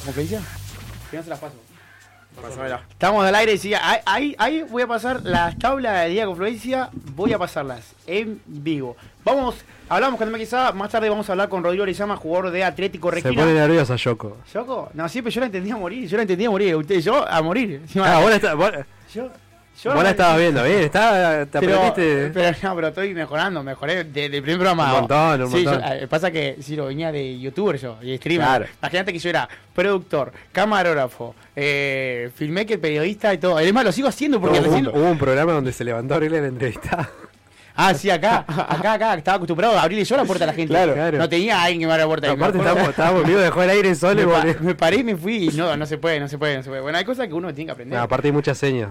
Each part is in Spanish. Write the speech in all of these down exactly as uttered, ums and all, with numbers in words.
Confluencia? Que no se las paso. Pásamela. Estamos al aire, sí, ahí, ahí, ahí voy a pasar las tablas de Liga Confluencia, voy a pasarlas en vivo. Vamos, hablamos con quizá, más tarde vamos a hablar con Rodrigo Lezama, jugador de Atlético Regina. Se pone nerviosa Yoko. ¿Yoko? No, sí, pero yo la entendía a morir, yo la entendía a morir, usted, yo a morir. Ah, vos la, está, vos, Yo, yo vos la estabas viendo, bien, está, te pero, aprendiste. pero no, pero estoy mejorando, mejoré desde de el primer programa. Un montón, un sí, montón. Yo, eh, pasa que si lo venía de youtuber yo, y streamer. Claro. Imagínate que yo era productor, camarógrafo, eh, filmmaker, periodista y todo. Además lo sigo haciendo porque Hubo, recién... un, hubo un programa donde se levantó a abrirle la entrevista. Ah, sí, acá, acá, acá, estaba acostumbrado a abrirle yo la puerta a la gente. Claro, claro. No tenía a alguien que me abra la puerta. Aparte Me estábamos, estábamos vivos, dejó el aire solo me, y pa- volvió. me paré y me fui y no, no se puede, no se puede, no se puede. Bueno, hay cosas que uno tiene que aprender. No, aparte hay muchas señas.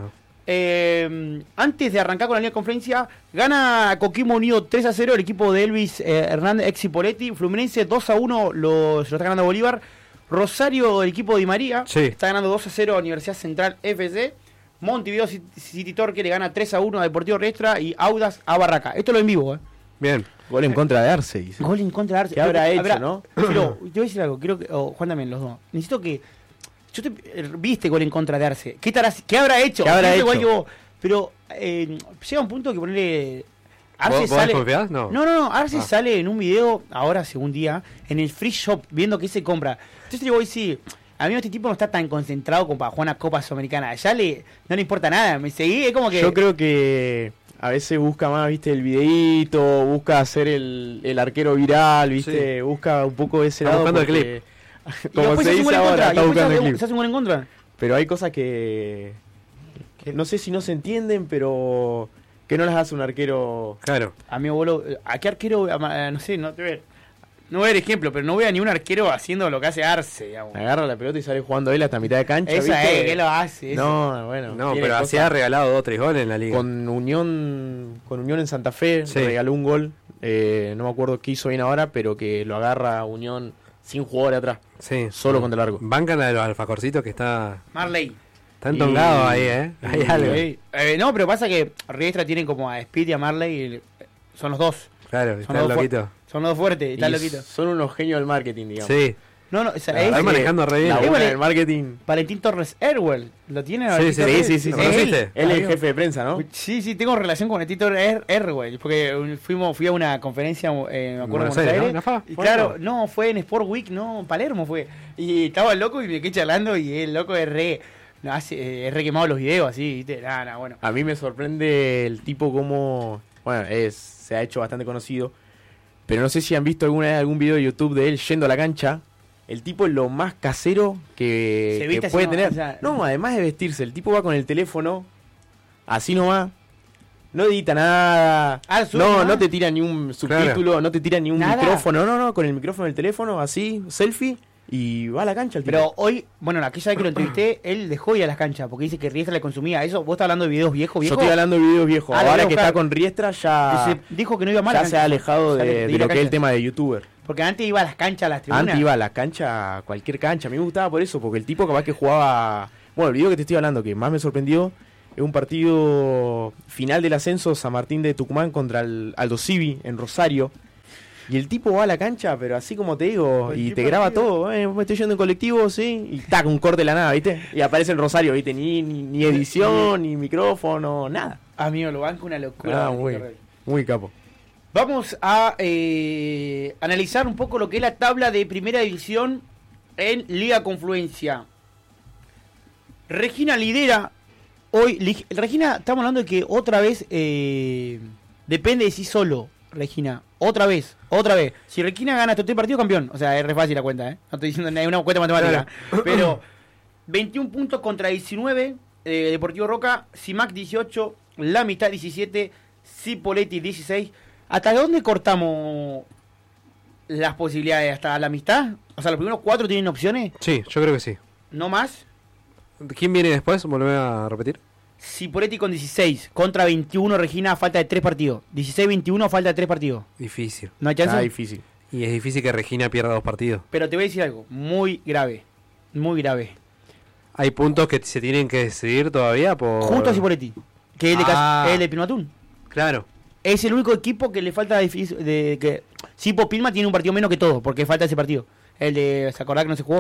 Eh, antes de arrancar con la Liga de Conferencia, gana Coquimbo Unido tres a cero el equipo de Elvis eh, Hernández ex Cipoletti. Fluminense dos a uno lo, se lo está ganando Bolívar. Rosario, el equipo de Di María, Sí. está ganando dos a cero a Universidad Central F C. Montevideo City Torque le gana tres a uno a Deportivo Riestra y Audas a Barraca. Esto lo en vivo, eh. Bien. Gol en contra de Arce, dice. Gol en contra de Arce. ¿Qué habrá Creo que hecho, no? Pero, te voy a decir algo, creo que. Oh, Juan también, los dos. Necesito que. Yo te eh, vi este gol en contra de Arce. ¿Qué, estará, ¿qué habrá hecho? ¿Qué habrá Ese hecho? gol que vos- pero eh, llega un punto que ponerle. Arce ¿Vos, vos sale. desconfiás? No. No, no, no. Arce Ah. sale en un video, ahora según día, en el free shop, viendo qué se compra. Entonces le voy a decir. A mí este tipo no está tan concentrado como para jugar una Copa Sudamericana. Ya le, no le importa nada. Me seguí, es como que. Yo creo que a veces busca más, viste, el videíto, busca hacer el, el arquero viral, viste, Sí. busca un poco de ese Está lado. buscando el porque- y Como después se hace un gol dice en ahora, contra. Y está después buscando el hace, clip. se hace un gol en contra. Pero hay cosas que, que no sé si no se entienden, pero que no las hace un arquero. Claro. A mi abuelo, ¿a qué arquero? A- No sé, no te voy a, no voy a dar ejemplo, pero no veo a ni un arquero haciendo lo que hace Arce, digamos. Agarra la pelota y sale jugando él hasta mitad de cancha. Esa ¿viste? es, ¿qué lo hace? Esa. No, bueno. No, tiene pero cosas. así ha regalado dos o tres goles en la liga. Con Unión con Unión en Santa Fe Sí. regaló un gol. Eh, no me acuerdo qué hizo bien ahora, pero que lo agarra Unión sin jugador atrás. Sí. Solo contra el largo. Bancan la de los alfacorcitos que está. Marley. Está entongado ahí, ¿eh? Hay y- algo. Eh, eh, no, pero pasa que Riestra tiene como a Speed y a Marley. Y el- son los dos. Claro, Son está los dos fu- loquito. Son los dos fuertes, están Y loquitos. son unos genios del marketing, digamos. Sí. No, no, esa, La es, verdad Está que manejando re bien. La Es buena vale- del marketing. Valentín Torres Erwell. ¿Lo tiene? Sí, Valentín sí, Torres? sí, sí, sí. ¿Lo Es él. conociste? Él es el Amigo. jefe de prensa, ¿no? Sí, sí, tengo relación con el Tito Er- Erwell, porque uh, fuimos, fui a una conferencia, eh, me acuerdo, en Buenos Buenos Aires, Aires. ¿no? ¿No fue? Y ¿Fue claro, o no, fue en Sport Week, no, Palermo fue. Y estaba el loco y me quedé charlando y el loco es re, no, hace, eh, es re quemado los videos, así, ¿viste? Nada, nada, bueno. A mí me sorprende el tipo como... Bueno, es se ha hecho bastante conocido. Pero no sé si han visto alguna vez algún video de YouTube de él yendo a la cancha. El tipo es lo más casero que, Se que viste así puede nomás, tener. o sea- No, además de vestirse, el tipo va con el teléfono, así nomás. No edita nada. Ah, sube no, nomás. no te tira ni un subtítulo, no te tira ni un Nada. micrófono. No, no, con el micrófono del teléfono, así, selfie. Y va a la cancha el tipo. Pero hoy, bueno, aquella vez que lo entrevisté, él dejó ir a las canchas porque dice que Riestra le consumía. Eso, ¿vos estás hablando de videos viejos, Yo viejos? estoy hablando de videos viejos. Ah, lo voy a Ahora que buscar. está con Riestra ya, Dice- dijo que no iba mal a ya la se ha cancha. alejado Ya de, de de ir a lo que es el cancha. tema de youtuber. Porque antes iba a las canchas, a las tribunas. Antes iba a la cancha, cualquier cancha. A mí me gustaba por eso, porque el tipo capaz que jugaba... Bueno, el video que te estoy hablando, que más me sorprendió, es un partido final del ascenso San Martín de Tucumán contra el Aldo Civi en Rosario. Y el tipo va a la cancha, pero así como te digo, Cualquier y te graba partido. todo. Eh, me estoy yendo en colectivo, sí. Y tac, un corte de la nada, ¿viste? Y aparece el Rosario, ¿viste? Ni, ni, ni edición, ni micrófono, nada. Amigo, lo banco una locura. Ah, muy, muy capo. Vamos a eh, analizar un poco lo que es la tabla de primera división en Liga Confluencia. Regina lidera hoy. Lig- Regina, estamos hablando de que otra vez eh, depende de sí solo. Regina, otra vez, otra vez. Si Regina gana estos tres partidos, campeón. O sea, es re fácil la cuenta, ¿eh? No estoy diciendo nada, es una cuenta matemática. Pero veintiún puntos contra diecinueve. Eh, Deportivo Roca, Simac dieciocho, La Mitad diecisiete, Cipoletti dieciséis. ¿Hasta dónde cortamos las posibilidades? ¿Hasta la amistad? O sea, los primeros cuatro tienen opciones, Sí, yo creo que sí. no más. ¿Quién viene después? Volveme a repetir. Cipoletti con dieciséis, contra veintiuno, Regina, a falta de tres partidos. dieciséis veintiuno, a falta de tres partidos. Difícil. ¿No hay chance? Está difícil. Y es difícil que Regina pierda dos partidos. Pero te voy a decir algo, muy grave, muy grave. Hay puntos que se tienen que decidir todavía por... Justo a Cipoletti, que es el de, Ah. Cas- es el de Pilmatún. Claro. Es el único equipo que le falta de, de que Cipo Pilma tiene un partido menos que todo, porque falta ese partido. El de, ¿se acordás que no se jugó?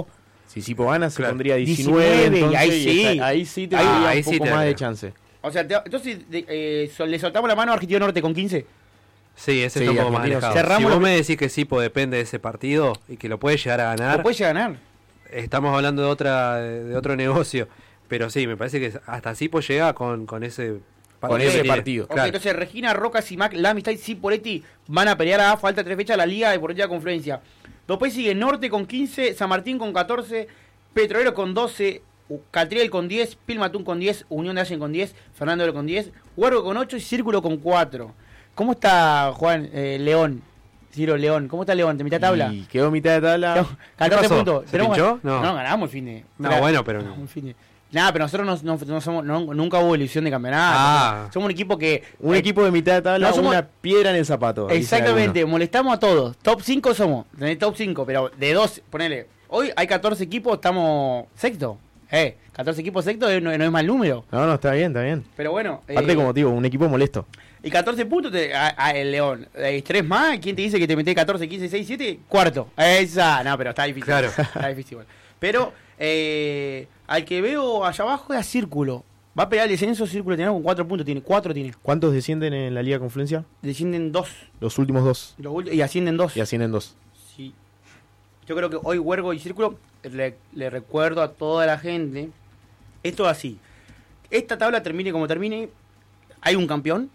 Si Sipo gana, se Claro. pondría diecinueve, diecinueve, y entonces, ahí y sí. está- ahí sí te Ah, daría ahí un sí poco te más daría. de chance. O sea, te- entonces de- eh, sol- le soltamos la mano a Argentino Norte con quince. Sí, ese Sí, está un poco más Argentinos, alejado. cerramos Si vos lo- me decís que Sipo depende de ese partido y que lo puede llegar a ganar, ¿Lo puede llegar a ganar? estamos hablando de otra de otro negocio. Pero sí, me parece que hasta Sipo llega con, con ese Con que ese tiene. partido. Ok, Claro. entonces Regina, Roca, Simac, La Amistad y Cipoletti van a pelear a falta de tres fechas la Liga Deportiva Confluencia. Después sigue Norte con quince, San Martín con catorce, Petrolero con doce, U- Catriel con diez, Pilmatún con diez, Unión de Allen con diez, Fernando Oro con diez, Huergo con ocho y Círculo con cuatro. ¿Cómo está Juan eh, León? Ciro León, ¿cómo está León? ¿De mitad de tabla? Y quedó mitad de tabla. No, catorce pasó? puntos. ¿Se Tenemos- pinchó? No. no, ganamos el fin de. No, Era- bueno, pero no. ganamos el fin de. Nada, pero nosotros no, no- no somos, no- nunca hubo ilusión de campeonato. Ah. Somos un equipo que. Un eh, equipo de mitad de tabla, no somos- una piedra en el zapato. dicen Exactamente, algunos. molestamos a todos. Top cinco somos, tenés top cinco, pero de dos, ponele. Hoy hay catorce equipos, estamos sexto. Eh, catorce equipos sexto eh, no, no es mal número. No, no, está bien, está bien. Pero bueno. Aparte, eh, como digo, un equipo molesto. Y catorce puntos te- a, a el León. Eh, tres más, ¿quién te dice que te metés catorce, quince, seis, siete? Cuarto. Esa, no, pero está difícil. Claro. Está difícil igual. Pero eh, al que veo allá abajo es a Círculo. Va a pelear el descenso, Círculo tiene con cuatro puntos, tiene cuatro, tiene. ¿Cuántos descienden en la Liga Confluencia? Descienden dos. Los últimos dos. Los ulti- y ascienden dos. Y ascienden dos. Sí. Yo creo que hoy Huergo y Círculo, le, le recuerdo a toda la gente, esto es así. Esta tabla termine como termine, hay un campeón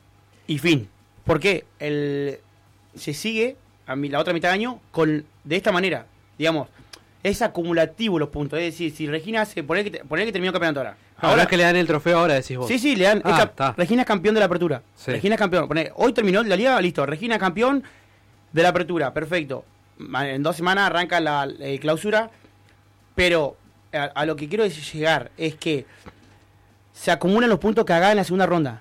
y fin. ¿Por qué? El, se sigue a mi, la otra mitad de año con de esta manera, digamos, es acumulativo los puntos. Es decir, si Regina se poner que, poner que terminó el campeonato ahora. Ahora es que le dan el trofeo, ahora decís vos. Sí, sí, le dan. Ah, es ca- está. Regina es campeón de la apertura. Sí. Regina es campeón. Poné, hoy terminó la liga, listo. Regina es campeón de la apertura. Perfecto. Ma- En dos semanas arranca la eh, clausura. Pero a, a lo que quiero decir- llegar es que se acumulan los puntos que haga en la segunda ronda.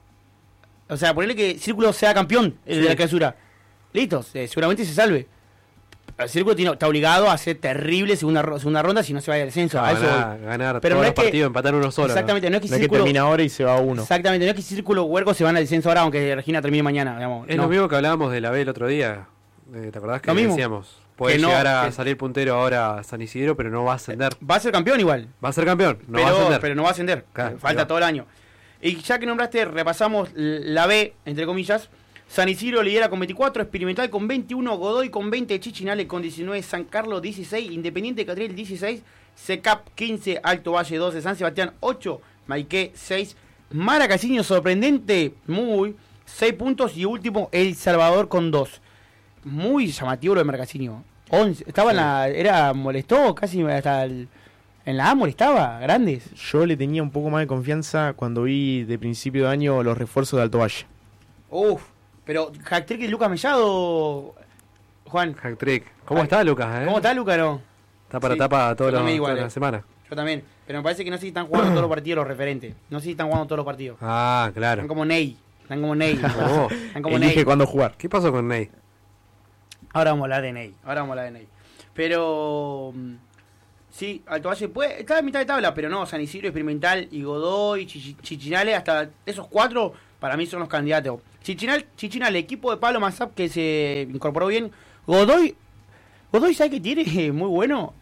O sea, ponerle que Círculo sea campeón eh, de Sí. la clausura. Listo, eh, seguramente se salve. El Círculo tiene- está obligado a hacer terrible segunda, ro- segunda ronda si no se va al descenso. A eso voy. ganar, ganar Pero todos no los es que- partidos, empatar uno solo. ¿no? Exactamente, no es que No es que Círculo... termina ahora y se va uno. Exactamente, no es que Círculo Huergo se van al descenso ahora, aunque Regina termine mañana, digamos. Es no. lo mismo que hablábamos de la B el otro día. Eh, ¿Te acordás que Lo mismo. decíamos? Puede Que no, llegar a que- salir puntero ahora San Isidro, pero no va a ascender. Va a ser campeón igual, Va a ser campeón, no pero, va a ascender. pero no va a ascender. Claro, Eh, Falta ahí va. todo el año. Y ya que nombraste, repasamos la B, entre comillas. San Isidro lidera con veinticuatro, Experimental con veintiuno, Godoy con veinte, Chichinale con diecinueve, San Carlos dieciséis, Independiente Catriel dieciséis, SECAP quince, Alto Valle doce, San Sebastián ocho, Maiqué seis, Maracaibo sorprendente, muy, seis puntos y último El Salvador con dos. Muy llamativo lo de Maracaibo. once, estaba en la, era, molestó casi hasta el, en la A molestaba, grandes. Yo le tenía un poco más de confianza cuando vi de principio de año los refuerzos de Alto Valle. Uf, pero hat-trick de Lucas Mellado, Juan. Hack trick. ¿Cómo Ay, está Lucas? Eh? ¿Cómo está Lucas, no? Está para Sí, tapa todos yo los- también igual, toda eh. la semana. Yo también. Pero me parece que no sé si están jugando todos los partidos los referentes. No sé si están jugando todos los partidos. Ah, claro. Están como Ney. Están como Ney. Oh, Están como Elige Ney. cuándo jugar. ¿Qué pasó con Ney? Ahora vamos a hablar de Ney. Ahora vamos a hablar de Ney. Pero... mm, sí, Alto Valle puede... Está en mitad de tabla, pero no. San Isidro, Experimental y Godoy, Chichi- Chichinale, hasta esos cuatro, para mí son los candidatos. Chichinal, Chichinale, equipo de Pablo Mazap que se incorporó bien. Godoy... Godoy, ¿sabe qué tiene? Muy bueno.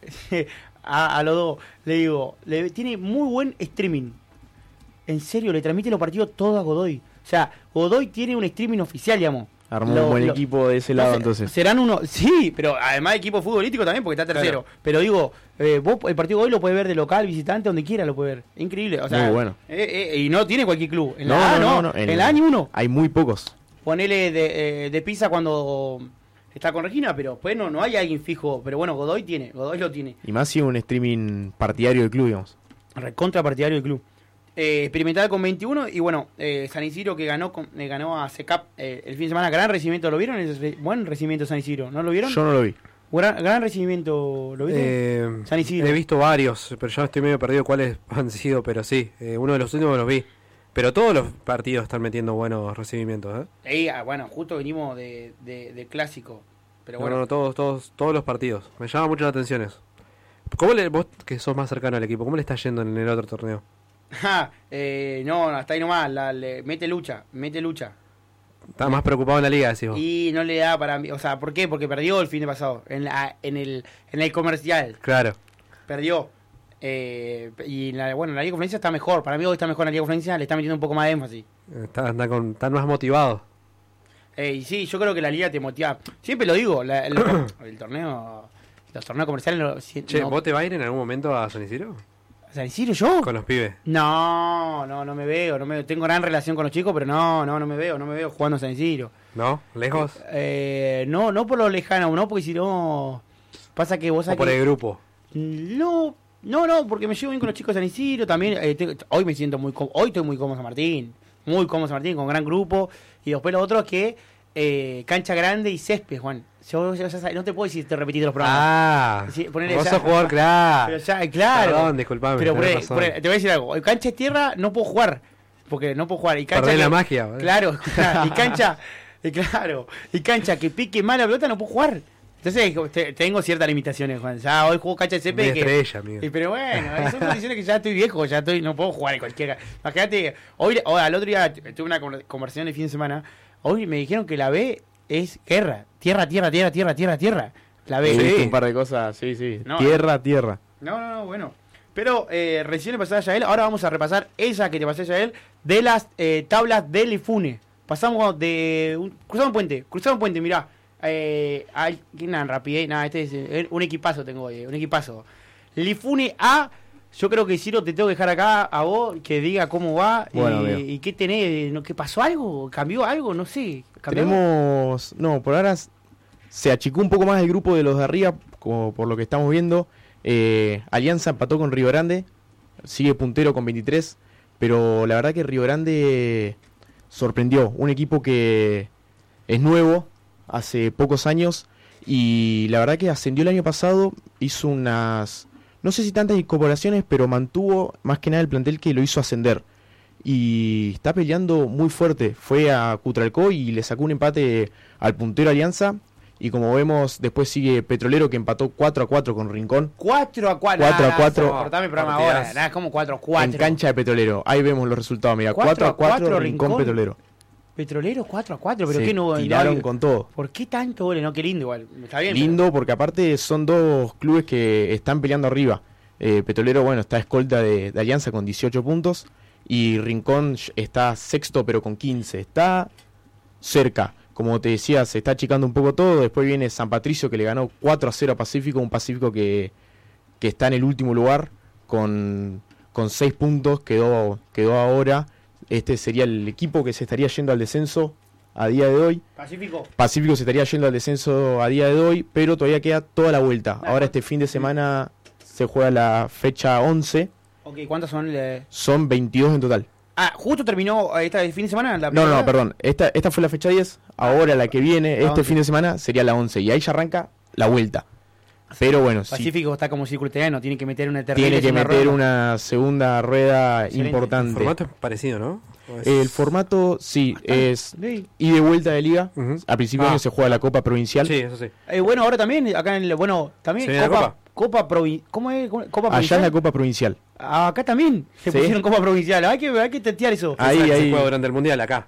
a, a los dos, le digo, le, tiene muy buen streaming. En serio, le transmite los partidos todo a Godoy. O sea, Godoy tiene un streaming oficial, digamos. Armó Lo- un buen lo- equipo de ese no lado, sé, entonces. Serán uno, sí, pero además de equipo futbolístico también, porque está tercero. Pero digo, eh, vos el partido de hoy lo puedes ver de local, visitante, donde quiera lo puedes ver. Increíble. O sea, Muy bueno. eh, eh, y no tiene cualquier club. En No, la A, no, no, no, no, En, en- la A ni uno. Hay muy pocos. Ponele de, eh, de Pisa cuando está con Regina, pero después no, no hay alguien fijo. Pero bueno, Godoy tiene, Godoy lo tiene. Y más si un streaming partidario del club, digamos. Recontra partidario del club. Eh, experimental con veintiuno y bueno, eh, San Isidro que ganó con- eh, ganó a SECAP eh, el fin de semana, gran recibimiento, ¿lo vieron? El re- buen recibimiento de San Isidro, ¿no lo vieron? Yo no lo vi. Gran, gran recibimiento, ¿lo viste? Eh, San Isidro. He visto varios, pero ya estoy medio perdido cuáles han sido, pero sí, eh, uno de los últimos los vi. Pero todos los partidos están metiendo buenos recibimientos, ¿eh? Eh, ah, bueno, justo venimos de, de, de clásico, pero No, bueno. no, no, todos, todos, todos los partidos. Me llama mucho la atención eso. ¿Cómo le, vos que sos más cercano al equipo, cómo le está yendo en el otro torneo? Ja, eh, no, hasta ahí nomás, la, le, mete lucha, mete lucha. Está más preocupado en la liga, decís vos. Y no le da para mí, o sea, ¿por qué? Porque perdió el fin de pasado, en, la, en, el, en el comercial. Claro. perdió. Eh, y la, bueno, la Liga de Conferencia está mejor. Para mí hoy está mejor en la Liga de Conferencia, le está metiendo un poco más de énfasis. Está, anda con, están más motivados. Eh, y sí, yo creo que la Liga te motiva. Siempre lo digo, la, el, el torneo, los torneos comerciales. No, si, Che, no, ¿vos te vas a ir en algún momento a San Isidro? ¿San Isidro yo? Con los pibes. No, no, no me veo, no me veo. Tengo gran relación con los chicos, pero no, no, no me veo, no me veo jugando a San Isidro. ¿No? ¿Lejos? Eh, no, no por lo lejano, no, porque si no pasa que vos ¿O sabés por que- el grupo? No, no, no, porque me llevo bien con los chicos de San Isidro también. Eh, te- hoy me siento muy cómodo, hoy estoy muy cómodo en San Martín, muy cómodo en San Martín, con gran grupo. Y después lo otro es que eh, cancha grande y césped, Juan. Yo, yo ya sabes, no te puedo decir, te repetí los programas. Ah, Sí, ponele vos ya- sos jugador, claro. Pero ya, claro. Perdón, disculpame. Pero tenés ponele- razón. ponele, te voy a decir algo. En cancha de tierra no puedo jugar. Porque no puedo jugar. Y cancha Perdés que- la magia, ¿vale? Claro, claro, y cancha, y claro, y cancha que pique mal la pelota no puedo jugar. Entonces te- tengo ciertas limitaciones, Juan. Ya hoy juego cancha de césped Media que, estrella, amigo. y, pero bueno, son condiciones que ya estoy viejo, ya estoy, no puedo jugar en cualquier. Imagínate, hoy, hoy al otro día tuve una conver- conversación el fin de semana. Hoy me dijeron que la B es guerra, tierra, tierra, tierra, tierra, tierra, tierra. La B. He Sí. visto un par de cosas, sí, sí. No, tierra, tierra. No, no, no, bueno. Pero eh, recién le pasé a Yael, ahora vamos a repasar esa que te pasé a Yael de las eh, tablas del Ifune. Pasamos de... Un, cruzamos un puente, cruzamos un puente, mirá. Eh, ay, nada, rapidez, nada, este es eh, un equipazo tengo hoy, un equipazo. Lifune A, yo creo que Ciro te tengo que dejar acá a vos que diga cómo va Bueno, y, veo. y qué tenés, ¿no? ¿Qué pasó algo? ¿Cambió algo? No sé. ¿Cambió algo? Tenemos, no, por ahora s- se achicó un poco más el grupo de los de arriba, como por lo que estamos viendo. Eh, Alianza empató con Río Grande, sigue puntero con veintitrés, pero la verdad que Río Grande sorprendió, un equipo que es nuevo, hace pocos años, y la verdad que ascendió el año pasado, hizo unas, no sé si tantas incorporaciones, pero mantuvo más que nada el plantel que lo hizo ascender. Y está peleando muy fuerte. Fue a Cutralcó y le sacó un empate al puntero Alianza. Y como vemos, después sigue Petrolero, que empató cuatro a cuatro con Rincón. cuatro a cuatro. cuatro a cuatro. Cortame el programa Partidazo. ahora. Nada, es como cuatro a cuatro. En cancha de Petrolero. Ahí vemos los resultados. Mira, cuatro cuatro a cuatro, cuatro, Rincón, Rincón. Petrolero. Petrolero cuatro a cuatro, pero Se qué no, tiraron no- con todo. ¿Por qué tanto goles? No, qué lindo igual. Está bien. Lindo, porque aparte son dos clubes que están peleando arriba. Eh, Petrolero, bueno, está escolta de, de Alianza con dieciocho puntos. Y Rincón está sexto, pero con quince. Está cerca. Como te decía, se está achicando un poco todo. Después viene San Patricio, que le ganó cuatro a cero a Pacífico. Un Pacífico que, que está en el último lugar con, con seis puntos. Quedó, quedó ahora. Este sería el equipo que se estaría yendo al descenso a día de hoy. Pacífico. Pacífico se estaría yendo al descenso a día de hoy, pero todavía queda toda la vuelta. Ahora este fin de semana se juega la fecha once. Ok, ¿cuántos son? Le- Son veintidós en total. Ah, justo terminó eh, esta fin de semana. La No, no, primera? no, perdón. Esta, esta fue la fecha diez. Ahora la que viene, La este once. fin de semana, sería la once. Y ahí ya arranca la vuelta. Pero bueno, sí, Pacífico está como círculo italiano, tiene que meter una terrible tiene que segunda meter ronda. una segunda rueda Excelente. El importante. formato es parecido, ¿no? ¿O es- El formato, sí, es Sí. ida y vuelta de liga. Ujú. A principio de Ah. año se juega la Copa Provincial. Sí, eso sí. Eh, bueno, ahora también, acá en el, bueno, también ¿Se viene la Copa, Copa Provi- ¿cómo es? ¿Cómo- Copa Allá Provincial. es la Copa Provincial. Ah, acá también se Sí. pusieron Copa Provincial. Hay que, hay que tentear eso. Ahí, Esa que ahí. se juega durante el mundial acá.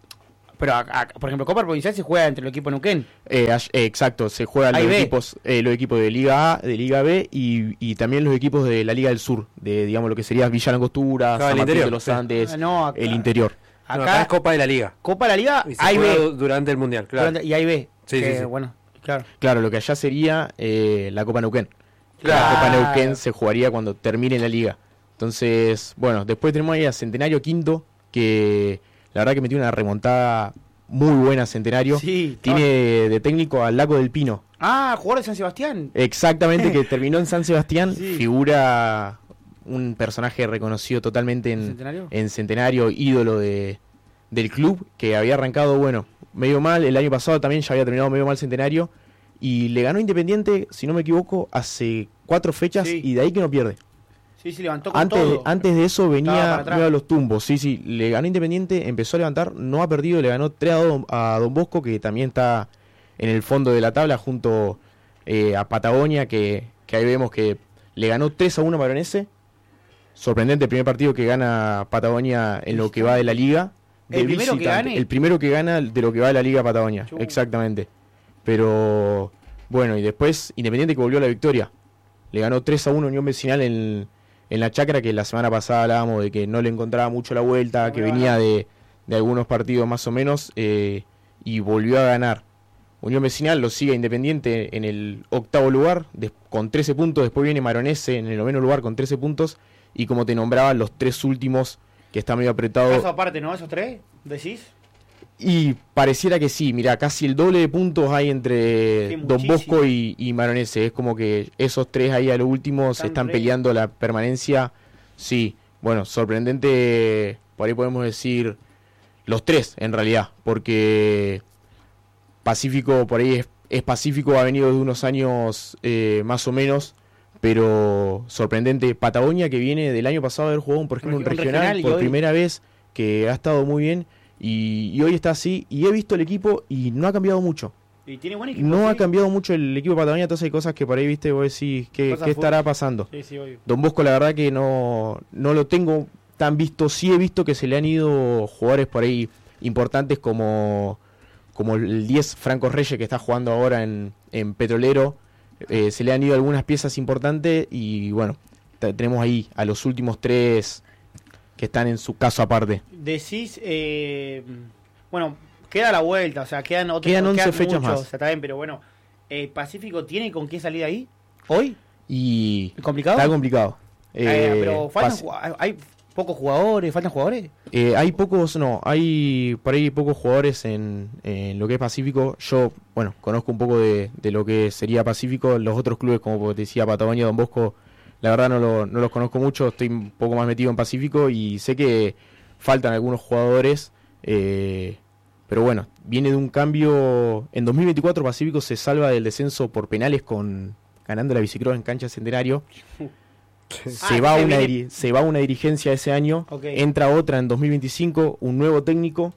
Pero, acá- acá, por ejemplo, Copa Provincial se juega entre el equipo de Neuquén. Eh, all- eh, exacto, se juegan A y los B. equipos, eh, los equipos de Liga A, de Liga B y, y también los equipos de la Liga del Sur, de digamos lo que sería Villa Langostura, Claro, San el Martín interior, de los sí. Andes, Ah, no, acá- el interior. No, Acá, acá es Copa de la Liga. Copa de la Liga, Y se A y juega B. du- durante el mundial, claro. Durante- Y A y B. Sí, que, sí, sí. Bueno, claro. Claro, lo que allá sería eh, la Copa Neuquén. Claro. La Copa Neuquén se jugaría cuando termine la liga. Entonces, bueno, después tenemos ahí a Centenario Quinto, que la verdad que metió una remontada muy buena Centenario. Sí. Tiene de técnico al Lago del Pino. Ah, jugador de San Sebastián. Exactamente, que terminó en San Sebastián, Sí. figura un personaje reconocido totalmente en ¿Centenario? en Centenario, ídolo de, del club, que había arrancado, bueno, medio mal, el año pasado también ya había terminado medio mal Centenario, y le ganó Independiente, si no me equivoco, hace cuatro fechas, Sí. y de ahí que no pierde. Sí, sí, levantó con Antes, todo. antes de eso Estaba venía para atrás. medio a los tumbos, sí, sí, le ganó Independiente, empezó a levantar, no ha perdido, le ganó tres a Don, a Don Bosco, que también está en el fondo de la tabla, junto eh, a Patagonia, que, que ahí vemos que le ganó tres a uno a Maronese. Sorprendente el primer partido que gana Patagonia en lo que va de la liga. de ¿El primero que visitante. gane? El primero que gana de lo que va de la liga Patagonia, Chu. exactamente. Pero bueno, y después Independiente que volvió a la victoria. le ganó tres a uno a Unión Vecinal en, en la Chacra, que la semana pasada hablábamos de que no le encontraba mucho la vuelta, que venía de, de algunos partidos más o menos, eh, y volvió a ganar. Unión Vecinal lo sigue Independiente en el octavo lugar, de, con trece puntos, después viene Maronese en el noveno lugar con trece puntos, y como te nombraba, los tres últimos, que está medio apretado. Caso aparte, ¿no? ¿Esos tres? ¿Decís? Y pareciera que sí, mira, casi el doble de puntos hay entre Sí, Don muchísimo. Bosco y, y Maronese. Es como que esos tres ahí a lo último se Están están re- peleando la permanencia. Sí, bueno, sorprendente, por ahí podemos decir los tres en realidad, porque Pacífico por ahí es, es Pacífico, ha venido de unos años eh, más o menos, pero sorprendente. Patagonia, que viene del año pasado de haber jugado, por ejemplo, un Un regional, regional, y por hoy- primera vez, que ha estado muy bien. Y, y hoy está así, y he visto el equipo y no ha cambiado mucho. Y tiene buen equipo. No sí. ha cambiado mucho el equipo de Patagonia, entonces hay cosas que por ahí, viste, vos decís, ¿qué, Cosas qué estará fútbol. pasando? Sí, sí, obvio. Don Bosco, la verdad que no, no lo tengo tan visto. Sí he visto que se le han ido jugadores por ahí importantes como, como el diez Franco Reyes, que está jugando ahora en, en Petrolero. Eh, se le han ido algunas piezas importantes y bueno, te- tenemos ahí a los últimos tres que están en su caso aparte. Decís, eh, bueno, queda la vuelta, o sea, quedan otros. Quedan once fechas muchos, más. O sea, está bien, pero bueno, eh, ¿Pacífico tiene con qué salir ahí? ¿Hoy? Y ¿Complicado? está complicado. Eh, Eh, pero faltan, pas- ju- hay- hay pocos jugadores, faltan jugadores. Eh, hay pocos, no, hay por ahí pocos jugadores en, en lo que es Pacífico. Yo, bueno, conozco un poco de, de lo que sería Pacífico. Los otros clubes, como te decía, Patagonia, Don Bosco, la verdad no, lo- no los conozco mucho. Estoy un poco más metido en Pacífico y sé que faltan algunos jugadores. eh, pero bueno, viene de un cambio. En dos mil veinticuatro Pacífico se salva del descenso por penales con ganando la bicicross en cancha Centenario. Se, Ah, va que una viene- diri- se va una dirigencia ese año, Ok. entra otra en dos mil veinticinco, un nuevo técnico,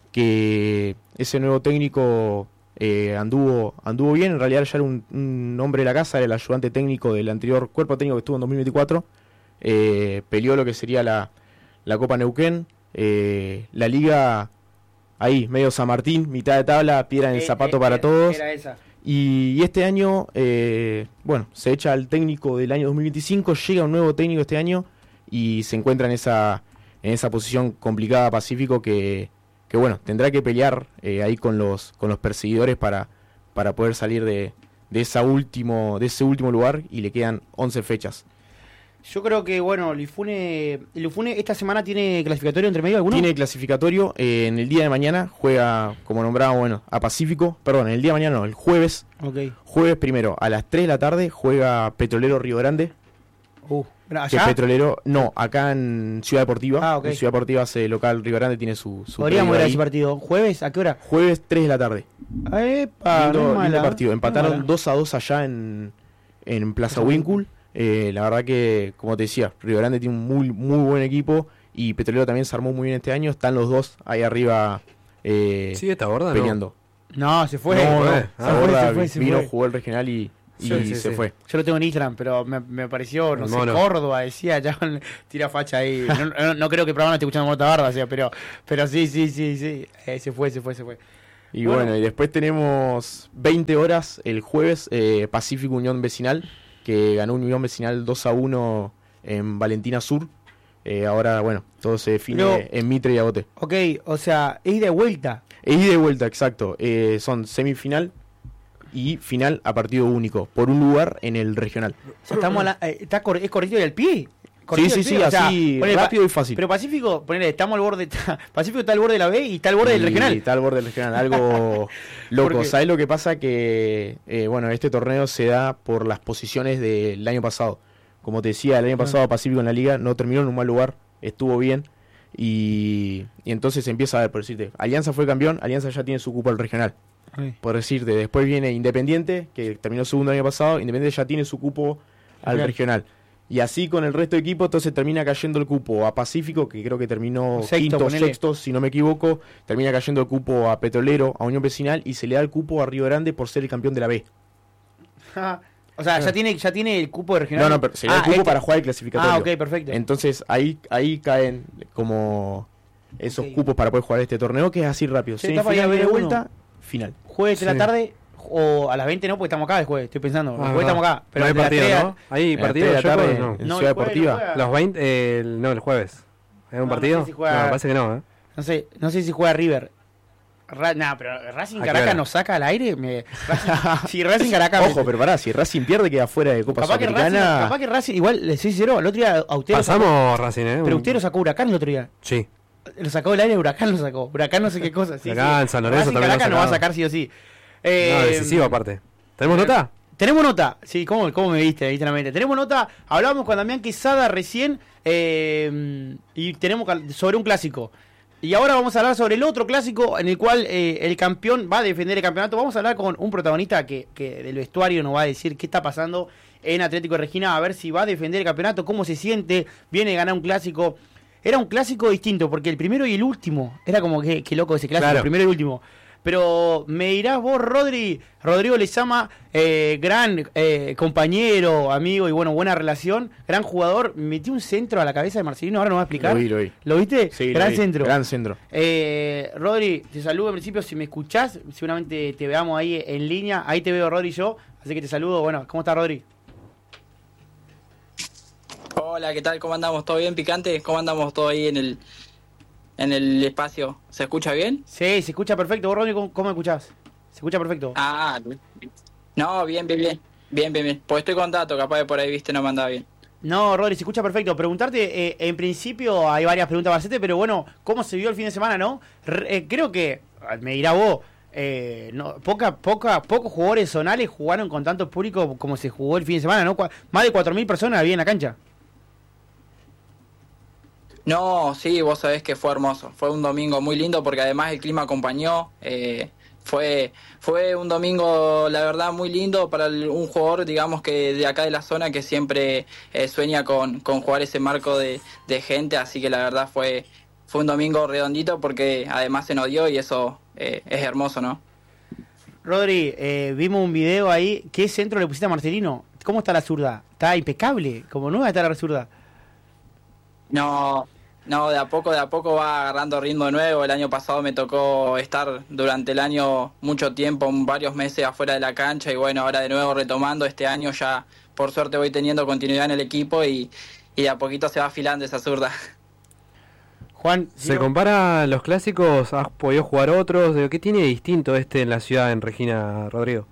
que ese nuevo técnico eh, anduvo anduvo bien, en realidad ya era un, un hombre de la casa, era el ayudante técnico del anterior cuerpo técnico que estuvo en dos mil veinticuatro, eh, peleó lo que sería la, la Copa Neuquén, eh, la Liga, ahí, medio San Martín, mitad de tabla, piedra en el Eh, zapato eh, para era- todos. Era esa. Y, y este año, eh, bueno, se echa al técnico del año dos mil veinticinco, llega un nuevo técnico este año y se encuentra en esa en esa posición complicada Pacífico que, que bueno, tendrá que pelear eh, ahí con los con los perseguidores para, para poder salir de, de, esa último, de ese último lugar y le quedan once fechas. Yo creo que, bueno, Lifune, Lifune esta semana tiene clasificatorio entre medio alguno. Tiene clasificatorio, eh, en el día de mañana juega, como nombraba, bueno, a Pacífico, perdón, en el día de mañana no, el jueves. Ok. Jueves primero, a las tres de la tarde, juega Petrolero Río Grande. Uh, Que ¿allá? Petrolero, no, acá en Ciudad Deportiva. Ah, ok. En Ciudad Deportiva hace local Río Grande, tiene su, su Podríamos ir predio a ahí. ese partido. ¿Jueves? ¿A qué hora? Jueves tres de la tarde. Epa, lindo, no es lindo mala, partido. no es Empataron mala. dos a dos allá en, en Plaza Plaza Winkle. Eh, la verdad que, como te decía, Río Grande tiene un muy, muy buen equipo y Petrolero también se armó muy bien este año. Están los dos ahí arriba eh, Sí, esta gorda, peleando. No, se fue. No, no, fue. Se Ah, fue, Gorda se fue, se vino, fue. jugó el regional y, y Sí, sí, se sí. fue. Yo lo tengo en Instagram, pero me, me pareció, no El sé, mono. Córdoba, decía, ya tira facha ahí. No, no, no creo que el programa esté escuchando Morta Barba, o sea, pero, pero sí, sí, sí, sí. Eh, se fue, se fue, se fue. Y Bueno. bueno, y después tenemos veinte horas el jueves, eh, Pacífico Unión Vecinal, que ganó Unión Vecinal dos a uno en Valentina Sur. Eh, ahora, bueno, todo se define Pero- en Mitre y Agote. Ok, o sea, es de vuelta. E ida y de vuelta, exacto. Eh, son semifinal y final a partido único, por un lugar en el regional. O sea, estamos a la- eh, está cor- ¿Es cortito del pie? Sí, Cortito sí, del sí, pie, o sea, así ponele, rápido pa- y fácil. Pero Pacífico, ponele, estamos al borde. está- Pacífico está al borde de la B y está al borde del Y regional. está al borde del regional, algo loco. Porque- ¿Sabes lo que pasa? Que, eh, bueno, este torneo se da por las posiciones del año pasado. Como te decía, el año pasado Pacífico en la liga no terminó en un mal lugar, estuvo bien. Y, y entonces empieza a ver, por decirte, Alianza fue campeón, Alianza ya tiene su cupo al regional. Ok. Por decirte, después viene Independiente, que terminó segundo el año pasado, Independiente ya tiene su cupo al Bien. regional. Y así con el resto de equipos, entonces termina cayendo el cupo a Pacífico, que creo que terminó Sexto, quinto, ponele. sexto, si no me equivoco. Termina cayendo el cupo a Petrolero, a Unión Vecinal, y se le da el cupo a Río Grande por ser el campeón de la B. O sea, ya tiene, ya tiene el cupo de regional. No, no, pero se le da Ah, el cupo este- para jugar el clasificatorio. Ah, ok, perfecto. Entonces ahí, ahí caen como esos Ok. cupos para poder jugar este torneo, que es así rápido. Sí, está para ir a Semifinal, ver ida y uno. vuelta, final. Jueves de la Sí. tarde, o a las veinte no, porque estamos acá el jueves, estoy pensando. El Ah, jueves estamos acá. Pero no hay de las partido, tres a- ¿no? Hay En la partido tres de yo la tarde, creo, no. en No, Ciudad el jueves Deportiva. no juega. Los veinte, eh, el- no, el jueves. ¿Es un No, no partido? sé si juega- No, me parece que no, ¿eh? No sé, no sé si juega River. Ra nah, pero Racing ¿A qué Caracas hora? nos saca al aire. Me... Racing- si Racing Caracas. Ojo, pero pará, si Racing pierde queda fuera de Copa capaz que, Racing, Sudamericana. capaz que Racing, igual, le soy sincero, el otro día a usted lo sacó, Pasamos Racing, ¿eh? pero Un- usted lo sacó Huracán el otro día. Sí. Lo sacó del aire, Huracán lo sacó. Huracán no sé qué cosa. Sí, Huracán, sí. San Lorenzo Racing también lo Caracas nos va a sacaba. sacar sí o sí. Eh, No, decisivo aparte. ¿Tenemos nota? Tenemos nota, sí, ¿cómo, cómo me viste, viste la mente? Tenemos nota, hablamos con Damián Quesada recién eh, y tenemos cal- sobre un clásico. Y ahora vamos a hablar sobre el otro clásico en el cual eh, el campeón va a defender el campeonato. Vamos a hablar con un protagonista que, que del vestuario nos va a decir qué está pasando en Atlético de Regina, a ver si va a defender el campeonato, cómo se siente, viene a ganar un clásico. Era un clásico distinto, porque el primero y el último, era como que, que loco ese clásico, Claro. el primero y el último. Pero me dirás vos, Rodri, Rodrigo Lezama, eh, gran eh, compañero, amigo y bueno, buena relación, gran jugador, metió un centro a la cabeza de Marcelino, ahora nos va a explicar. Lo vi, lo vi. ¿Lo viste? Sí, lo gran vi. centro. Gran centro. Eh, Rodri, te saludo en principio, si me escuchás, seguramente te veamos ahí en línea, ahí te veo Rodri y yo, así que te saludo, bueno, ¿cómo estás Rodri? Hola, ¿qué tal? ¿Cómo andamos? ¿Todo bien, picante? ¿Cómo andamos todo ahí en el en el espacio? ¿Se escucha bien? Sí, se escucha perfecto, vos Rodri, ¿cómo, cómo me escuchás? Se escucha perfecto. Ah, no, bien, bien, bien. Bien, bien, bien. Pues estoy con datos, capaz de por ahí, viste, no me andaba bien. No, Rodri, se escucha perfecto. Preguntarte, eh, en principio hay varias preguntas para hacerte, pero bueno, ¿cómo se vio el fin de semana, no? R- eh, creo que, me dirá vos, eh, no, poca, poca, pocos jugadores zonales jugaron con tanto público como se jugó el fin de semana, ¿no? Cua- más de cuatro mil personas había en la cancha. No, sí, vos sabés que fue hermoso. Fue un domingo muy lindo porque además el clima acompañó. Eh, fue fue un domingo, la verdad, muy lindo para el- un jugador, digamos, que de acá de la zona que siempre eh, sueña con, con jugar ese marco de, de gente. Así que la verdad fue, fue un domingo redondito porque además se nos dio y eso eh, es hermoso, ¿no? Rodri, eh, vimos un video ahí. ¿Qué centro le pusiste a Marcelino? ¿Cómo está la zurda? Está impecable, como nueva está la zurda. No, no, de a poco, de a poco va agarrando ritmo de nuevo. El año pasado me tocó estar durante el año mucho tiempo, varios meses afuera de la cancha y bueno, ahora de nuevo retomando este año ya, por suerte voy teniendo continuidad en el equipo y, y de a poquito se va afilando esa zurda. Juan, ¿Se ¿sí? compara los clásicos? ¿Has podido jugar otros? ¿Qué tiene de distinto este en la ciudad, en Regina, Rodrigo?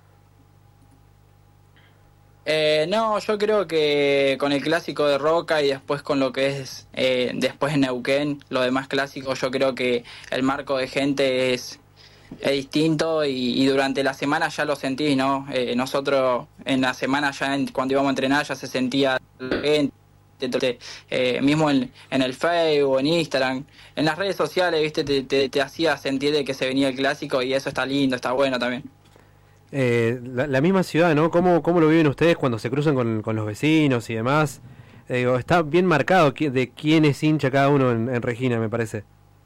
Eh, no, yo creo que con el clásico de Roca y después con lo que es eh, después en Neuquén, lo demás clásicos, yo creo que el marco de gente es, es distinto y, y durante la semana ya lo sentís, ¿no? Eh, nosotros en la semana ya en- cuando íbamos a entrenar ya se sentía la gente, entonces, eh, mismo en, en el Facebook, en Instagram, en las redes sociales, viste, te, te, te hacía sentir de que se venía el clásico y eso está lindo, está bueno también. Eh, la, la misma ciudad, ¿no? ¿Cómo, cómo lo viven ustedes cuando se cruzan con, con los vecinos y demás? Eh, digo, está bien marcado qui- de quién es hincha cada uno en, en Regina, me parece.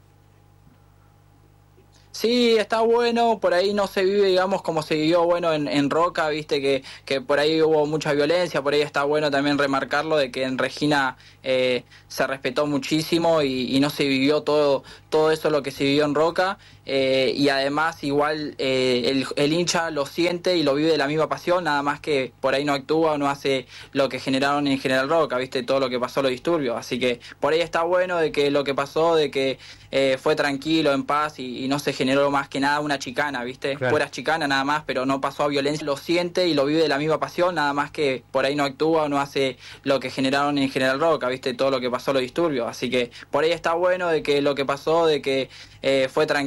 Sí, está bueno, por ahí no se vive, digamos, como se vivió, bueno, en, en Roca, viste, que, que por ahí hubo mucha violencia, por ahí está bueno también remarcarlo, de que en Regina eh, se respetó muchísimo y, y no se vivió todo, todo eso lo que se vivió en Roca, eh, y además igual eh, el, el hincha lo siente y lo vive de la misma pasión, nada más que por ahí no actúa o no hace lo que generaron en General Roca, viste, todo lo que pasó, los disturbios, así que por ahí está bueno de que lo que pasó, de que eh, fue tranquilo, en paz y, y no se generó más que nada una chicana, ¿viste? Claro. Fuera chicana nada más, pero no pasó a violencia. Lo siente y lo vive de la misma pasión, nada más que por ahí no actúa o no hace lo que generaron en General Roca, ¿viste? Todo lo que pasó, los disturbios. Así que por ahí está bueno de que lo que pasó, de que eh, fue tranquilo.